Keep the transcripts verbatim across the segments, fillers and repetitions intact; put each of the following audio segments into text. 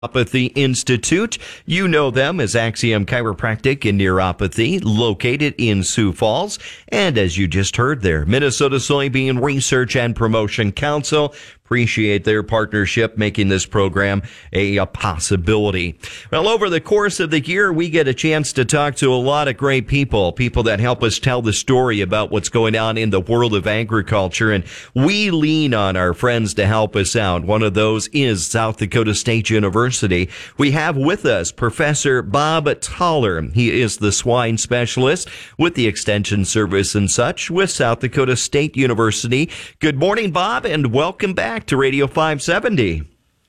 Neuropathy Institute. You know them as Axiom Chiropractic and Neuropathy, located in Sioux Falls. And as you just heard there, Minnesota Soybean Research and Promotion Council. Appreciate their partnership, making this program a, a possibility. Well, over the course of the year, we get a chance to talk to a lot of great people, people that help us tell the story about what's going on in the world of agriculture, and we lean on our friends to help us out. One of those is South Dakota State University. We have with us Professor Bob Toller. He is the swine specialist with the Extension Service and such with South Dakota State University. Good morning, Bob, and welcome back to Radio five seventy.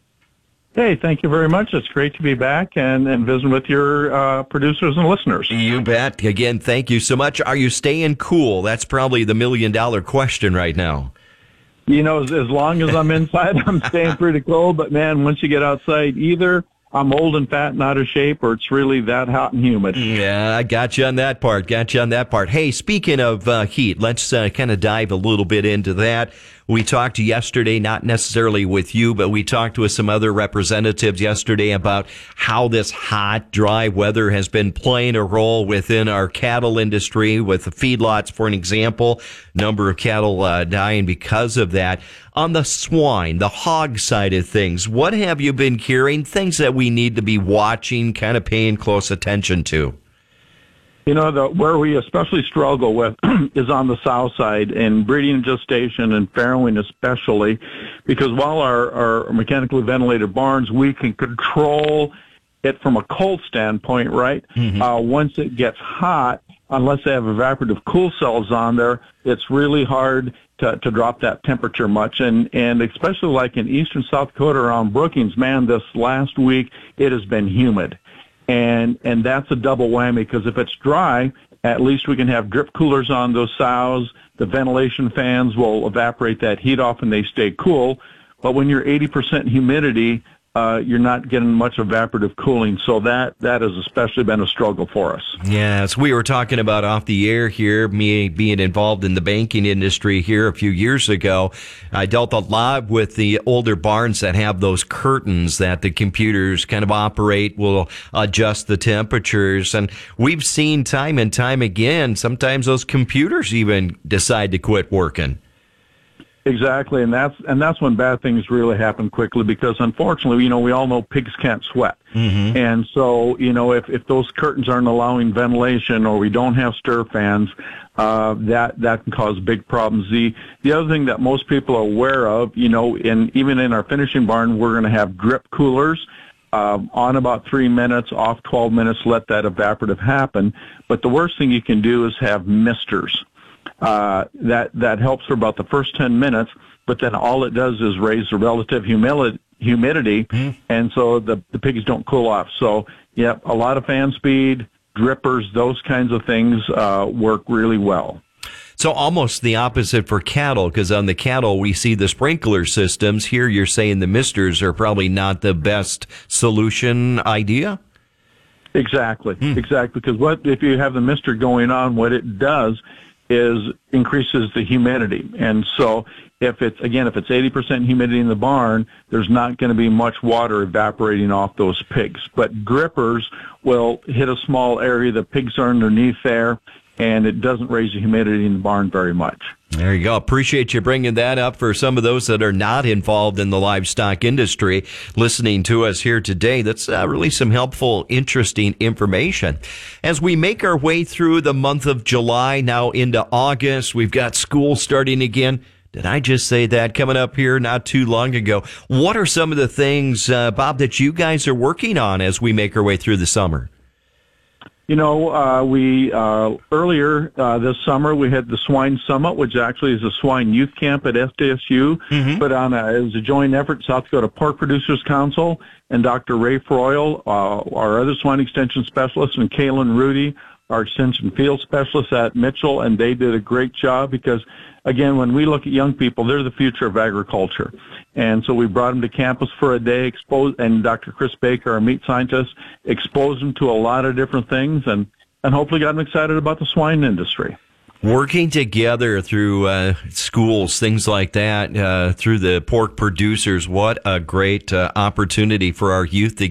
Hey, thank you very much. It's great to be back and, and visit with your uh, producers and listeners. You bet. Again, thank you so much. Are you staying cool? That's probably the million dollar question right now. You know, as, as long as I'm inside, I'm staying pretty cold. But, man, once you get outside, either I'm old and fat and out of shape, or it's really that hot and humid. Yeah, I got you on that part. Got you on that part. Hey, speaking of uh, heat, let's uh, kind of dive a little bit into that. We talked yesterday, not necessarily with you, but we talked with some other representatives yesterday about how this hot, dry weather has been playing a role within our cattle industry, with the feedlots, for an example, number of cattle uh, dying because of that. On the swine, the hog side of things, what have you been hearing? Things that we need to be watching, kind of paying close attention to. You know, the, where we especially struggle with is on the south side, in breeding and gestation and farrowing especially, because while our, our mechanically ventilated barns, we can control it from a cold standpoint, right? Mm-hmm. Uh, once it gets hot, unless they have evaporative cool cells on there, it's really hard to, to drop that temperature much. And, and especially like in eastern South Dakota around Brookings, man, this last week, it has been humid. And and that's a double whammy, because if it's dry, at least we can have drip coolers on those sows. The ventilation fans will evaporate that heat off and they stay cool. But when you're eighty percent humidity, uh, you're not getting much evaporative cooling. So that, that has especially been a struggle for us. Yes, we were talking about off the air here, me being involved in the banking industry here a few years ago. I dealt a lot with the older barns that have those curtains that the computers kind of operate, will adjust the temperatures. And we've seen time and time again, sometimes those computers even decide to quit working. Exactly, and that's and that's when bad things really happen quickly, because unfortunately, you know, we all know pigs can't sweat. Mm-hmm. And so, you know, if, if those curtains aren't allowing ventilation, or we don't have stir fans, uh, that that can cause big problems. The the other thing that most people are aware of, you know, in even in our finishing barn, we're going to have drip coolers. Um, on about three minutes, off twelve minutes, let that evaporative happen. But the worst thing you can do is have misters. Uh, that, that helps for about the first ten minutes, but then all it does is raise the relative humidity, humidity mm. and so the, the pigs don't cool off. So, yeah, a lot of fan speed, drippers, those kinds of things uh, work really well. So almost the opposite for cattle, because on the cattle we see the sprinkler systems. Here you're saying the misters are probably not the best solution idea? Exactly, mm. exactly, because what if you have the mister going on, what it does is increases the humidity. And so if it's, again, if it's eighty percent humidity in the barn, there's not going to be much water evaporating off those pigs. But drippers will hit a small area, the pigs are underneath there, and it doesn't raise the humidity in the barn very much. There you go. Appreciate you bringing that up for some of those that are not involved in the livestock industry listening to us here today. That's uh, really some helpful, interesting information. As we make our way through the month of July, now into August, we've got school starting again. Did I just say that? Coming up here not too long ago. What are some of the things, uh, Bob, that you guys are working on as we make our way through the summer? You know, uh, we, uh, earlier, uh, this summer, we had the Swine Summit, which actually is a swine youth camp at S D S U, mm-hmm. put on a, it was a joint effort, South Dakota Pork Producers Council, and Doctor Ray Froyle, uh, our other swine extension specialist, and Kaylin Rudy, our extension field specialist at Mitchell, and they did a great job because, again, when we look at young people, they're the future of agriculture. And so we brought them to campus for a day, exposed, and Doctor Chris Baker, our meat scientist, exposed them to a lot of different things, and, and hopefully got them excited about the swine industry. Working together through uh, schools, things like that, uh, through the pork producers, what a great uh, opportunity for our youth to